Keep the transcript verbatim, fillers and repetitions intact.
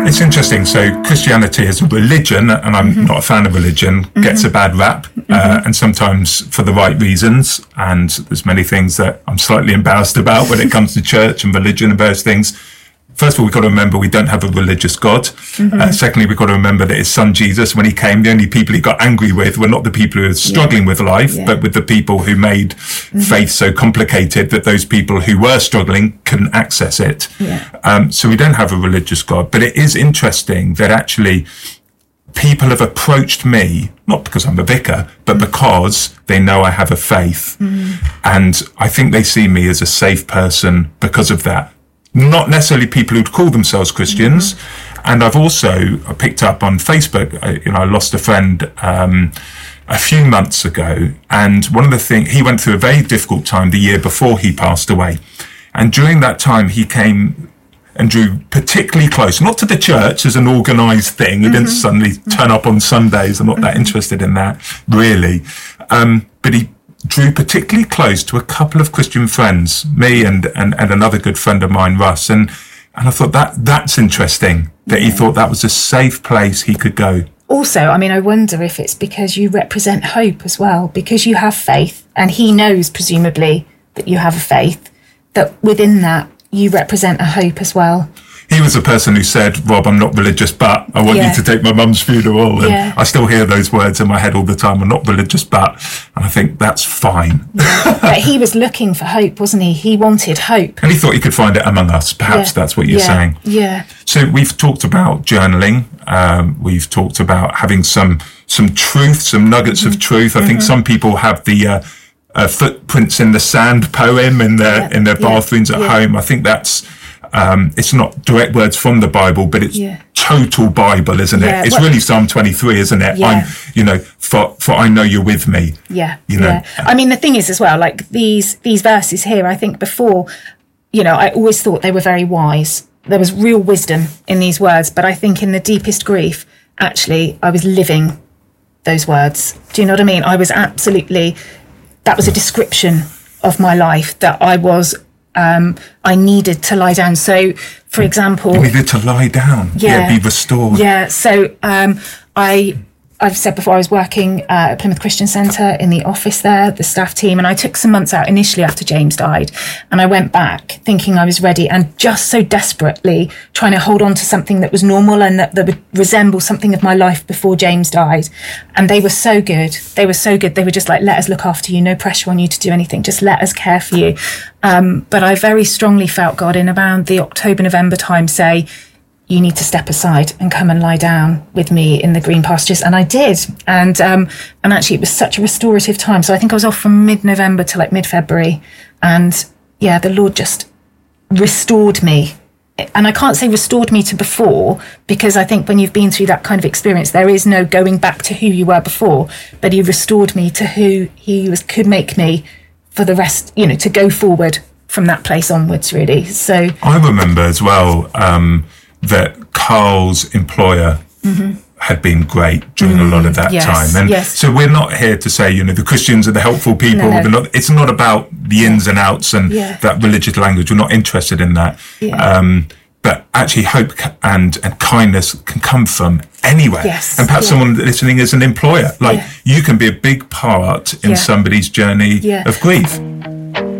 It's interesting. So Christianity as a religion, and I'm mm-hmm. not a fan of religion, mm-hmm. gets a bad rap, mm-hmm. uh, and sometimes for the right reasons. And there's many things that I'm slightly embarrassed about when it comes to church and religion and various things. First of all, we've got to remember we don't have a religious God. Mm-hmm. Uh, secondly, we've got to remember that his son Jesus, when he came, the only people he got angry with were not the people who were struggling yeah. with life, yeah. but with the people who made mm-hmm. faith so complicated that those people who were struggling couldn't access it. Yeah. Um, so we don't have a religious God. But it is interesting that actually people have approached me, not because I'm a vicar, but mm-hmm. because they know I have a faith. Mm-hmm. And I think they see me as a safe person because of that. Not necessarily people who'd call themselves Christians. Mm-hmm. And I've also picked up on Facebook, I, you know, I lost a friend um, a few months ago. And one of the things, he went through a very difficult time the year before he passed away. And during that time, he came and drew particularly close, not to the church as an organised thing. He mm-hmm. didn't suddenly turn up on Sundays. I'm not mm-hmm. that interested in that, really. Um, but he drew particularly close to a couple of Christian friends, me and, and, and another good friend of mine, Russ. And, and I thought that that's interesting, that yeah. he thought that was a safe place he could go. Also, I mean, I wonder if it's because you represent hope as well, because you have faith, and he knows, presumably, that you have a faith, that within that, you represent a hope as well. He was the person who said, Rob, I'm not religious, but I want yeah. you to take my mum's funeral. And yeah. I still hear those words in my head all the time. I'm not religious, but, and I think that's fine. Yeah. But he was looking for hope, wasn't he? He wanted hope. And he thought he could find it among us. Perhaps yeah. that's what you're yeah. saying. Yeah. So we've talked about journaling. Um, we've talked about having some, some truth, some nuggets mm-hmm. of truth. I mm-hmm. think some people have the, uh, uh, footprints in the sand poem in their, yeah. in their bathrooms yeah. at yeah. home. I think that's, Um, it's not direct words from the Bible, but it's yeah. total Bible, isn't it? Yeah, it's what, really Psalm twenty-three, isn't it? Yeah. I'm, you know, for, for I know you're with me. Yeah. You know? Yeah. I mean, the thing is as well, like these, these verses here, I think before, you know, I always thought they were very wise. There was real wisdom in these words, but I think in the deepest grief, actually, I was living those words. Do you know what I mean? I was absolutely, that was a description of my life, that I was Um, I needed to lie down. So, for example, you needed to lie down, yeah, yeah be restored. Yeah. So, um, I, I've said before, I was working uh, at Plymouth Christian Centre in the office there, the staff team, and I took some months out initially after James died, and I went back thinking I was ready and just so desperately trying to hold on to something that was normal and that, that would resemble something of my life before James died. And they were so good. They were so good. They were just like, let us look after you. No pressure on you to do anything. Just let us care for you. Um, but I very strongly felt God in around the October, November time say, you need to step aside and come and lie down with me in the green pastures. And I did. And um, and actually, it was such a restorative time. So I think I was off from mid-November to like mid-February. And yeah, the Lord just restored me. And I can't say restored me to before, because I think when you've been through that kind of experience, there is no going back to who you were before. But he restored me to who he was, could make me for the rest, you know, to go forward from that place onwards, really. So I remember as well, um, that Carl's employer mm-hmm. had been great during mm, a lot of that yes, time. And yes. so we're not here to say, you know, the Christians are the helpful people. No, no. Not, it's not about the ins and outs and yeah. that religious language. We're not interested in that. Yeah. Um, but actually hope and, and kindness can come from anywhere. Yes, and perhaps yeah. someone listening is an employer. Like yeah. you can be a big part in yeah. somebody's journey yeah. of grief.